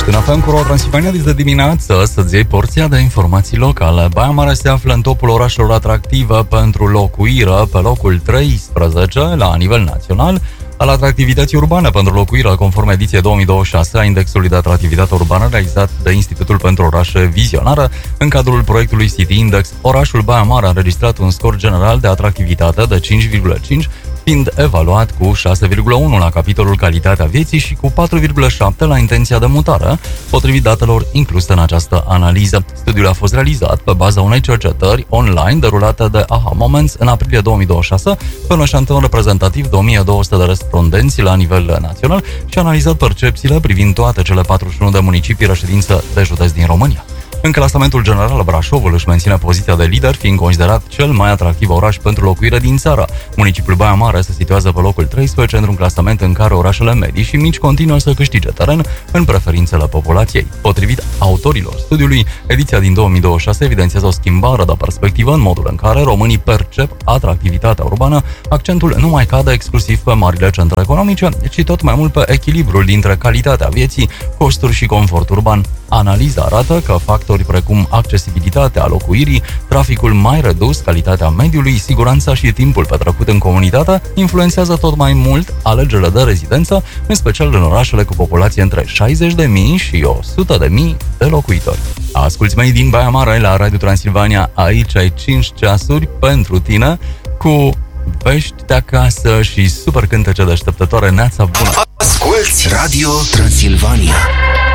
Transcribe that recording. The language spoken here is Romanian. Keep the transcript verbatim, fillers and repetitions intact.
În F M cu Ro Transilvania de dimineață să-ți iei porția de informații locale. Baia Mare se află în topul orașelor atractive pentru locuire, pe locul treisprezece la nivel național al atractivității urbane pentru locuire, conform ediției două mii douăzeci și șase a Indexului de Atractivitate Urbană realizat de Institutul pentru Orașe Vizionare. În cadrul proiectului City Index, orașul Baia Mare a înregistrat un scor general de atractivitate de cinci virgulă cinci, fiind evaluat cu șase virgulă unu la capitolul calitatea vieții și cu patru virgulă șapte la intenția de mutare, potrivit datelor incluse în această analiză. Studiul a fost realizat pe baza unei cercetări online derulate de A H A Moments în aprilie două mii douăzeci și șase pe un eșantion reprezentativ de o mie două sute de respondenți la nivel național și a analizat percepțiile privind toate cele patruzeci și unu de municipii reședință de județ din România. În clasamentul general, Brașovul își menține poziția de lider, fiind considerat cel mai atractiv oraș pentru locuire din țară. Municipiul Baia Mare se situează pe locul treisprezece într-un clasament în care orașele medii și mici continuă să câștige teren în preferințele populației. Potrivit autorilor studiului, ediția din două mii douăzeci și șase evidențiază o schimbare de perspectivă în modul în care românii percep atractivitatea urbană. Accentul nu mai cade exclusiv pe marile centre economice, ci tot mai mult pe echilibrul dintre calitatea vieții, costuri și confort urban. Analiza arată că factori precum accesibilitatea locuirii, traficul mai redus, calitatea mediului, siguranța și timpul petrecut în comunitate influențează tot mai mult alegerile de rezidență, în special în orașele cu populație între șaizeci de mii și o sută de mii de locuitori. Asculți mei din Baia Mare la Radio Transilvania, aici ai cinci ceasuri pentru tine cu vești de acasă și super cântece deșteptătoare. Neața bună! Asculți Radio Transilvania.